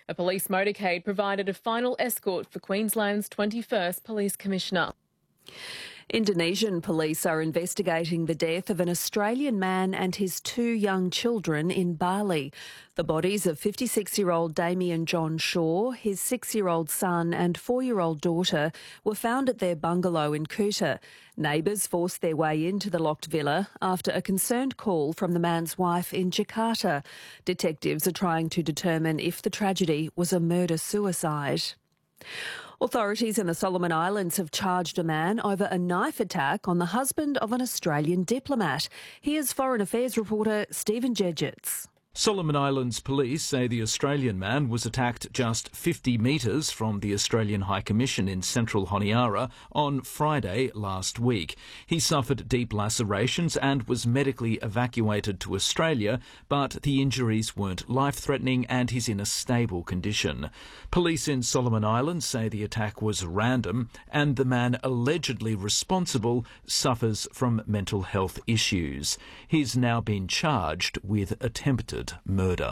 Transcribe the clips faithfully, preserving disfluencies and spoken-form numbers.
A police motorcade provided a final escort for Queensland's twenty-first Police Commissioner. Indonesian police are investigating the death of an Australian man and his two young children in Bali. The bodies of fifty-six-year-old Damien John Shaw, his six-year-old son and four-year-old daughter were found at their bungalow in Kuta. Neighbours forced their way into the locked villa after a concerned call from the man's wife in Jakarta. Detectives are trying to determine if the tragedy was a murder-suicide. Authorities in the Solomon Islands have charged a man over a knife attack on the husband of an Australian diplomat. Here's Foreign Affairs reporter Stephen Jedgetts. Solomon Islands police say the Australian man was attacked just fifty metres from the Australian High Commission in central Honiara on Friday last week. He suffered deep lacerations and was medically evacuated to Australia, but the injuries weren't life-threatening and he's in a stable condition. Police in Solomon Islands say the attack was random and the man allegedly responsible suffers from mental health issues. He's now been charged with attempted murder.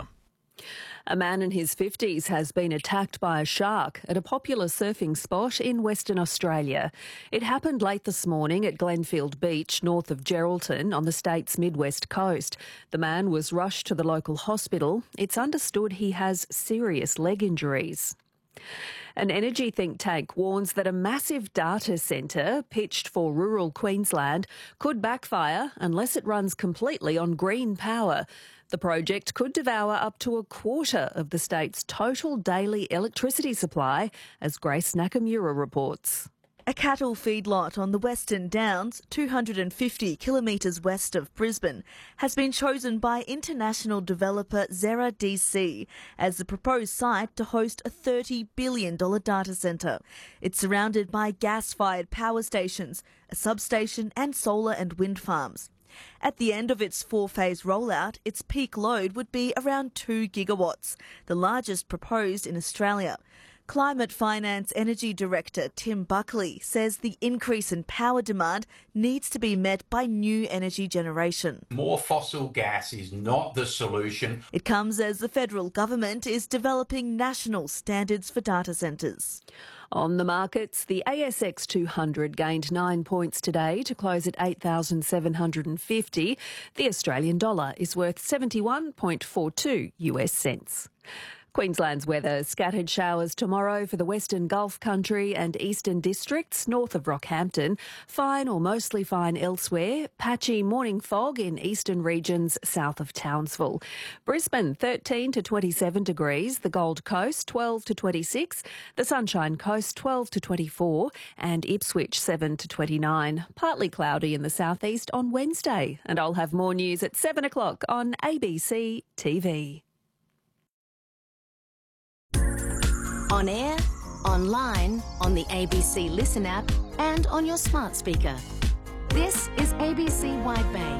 A man in his fifties has been attacked by a shark at a popular surfing spot in Western Australia. It happened late this morning at Glenfield Beach, north of Geraldton, on the state's mid-west coast. The man was rushed to the local hospital. It's understood he has serious leg injuries. An energy think tank warns that a massive data centre pitched for rural Queensland could backfire unless it runs completely on green power. The project could devour up to a quarter of the state's total daily electricity supply, as Grace Nakamura reports. A cattle feedlot on the Western Downs, two hundred fifty kilometres west of Brisbane, has been chosen by international developer Zera D C as the proposed site to host a thirty billion dollars data centre. It's surrounded by gas-fired power stations, a substation and solar and wind farms. At the end of its four-phase rollout, its peak load would be around two gigawatts, the largest proposed in Australia. Climate Finance Energy Director Tim Buckley says the increase in power demand needs to be met by new energy generation. More fossil gas is not the solution. It comes as the federal government is developing national standards for data centres. On the markets, the A S X two hundred gained nine points today to close at eight thousand seven hundred fifty. The Australian dollar is worth seventy-one point four two US cents. Queensland's weather: scattered showers tomorrow for the Western Gulf Country and Eastern Districts north of Rockhampton. Fine or mostly fine elsewhere. Patchy morning fog in eastern regions south of Townsville. Brisbane thirteen to twenty-seven degrees. The Gold Coast twelve to twenty-six. The Sunshine Coast twelve to twenty-four. And Ipswich seven to twenty-nine. Partly cloudy in the southeast on Wednesday. And I'll have more news at seven o'clock on A B C T V. On air, online, on the A B C Listen app and on your smart speaker. This is A B C Wide Bay.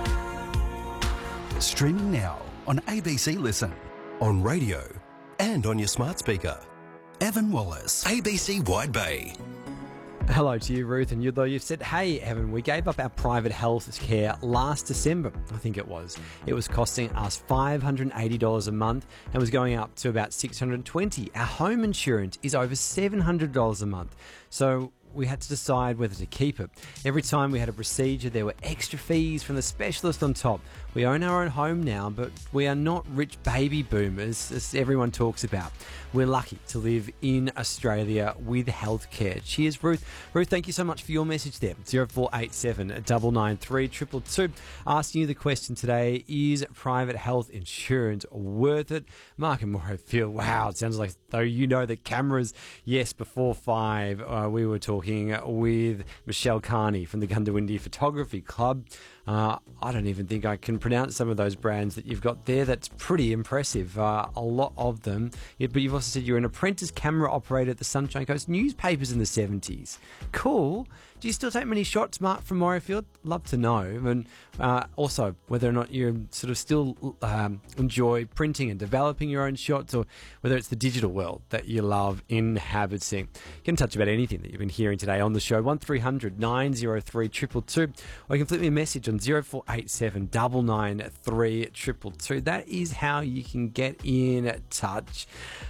Streaming now on A B C Listen, on radio and on your smart speaker. Evan Wallace, A B C Wide Bay. Hello to you, Ruth, and you, though you've said, hey, Evan, we gave up our private health care last December, I think it was. It was costing us five hundred eighty dollars a month and was going up to about six hundred twenty dollars. Our home insurance is over seven hundred dollars a month. So we had to decide whether to keep it. Every time we had a procedure, there were extra fees from the specialist on top. We own our own home now, but we are not rich baby boomers, as everyone talks about. We're lucky to live in Australia with healthcare. Cheers, Ruth. Ruth, thank you so much for your message there. zero four eight seven, nine nine three, two two two. Asking you the question today, is private health insurance worth it? Mark and Maura feel, wow, it sounds like though you know the cameras. Yes, before five, uh, we were talking with Michelle Carney from the Gundawindi Photography Club. Uh, I don't even think I can pronounce some of those brands that you've got there. That's pretty impressive. Uh, a lot of them. Yeah, but you've also said you're an apprentice camera operator at the Sunshine Coast newspapers in the seventies. Cool. Do you still take many shots, Mark, from Morayfield? Love to know. And uh, also, whether or not you sort of still um, enjoy printing and developing your own shots, or whether it's the digital world that you love inhabiting. You can touch about anything that you've been hearing today on the show. one three hundred, nine oh three, two two two. Or you can flip me a message on zero four eight seven, nine nine three, two two two. That is how you can get in touch.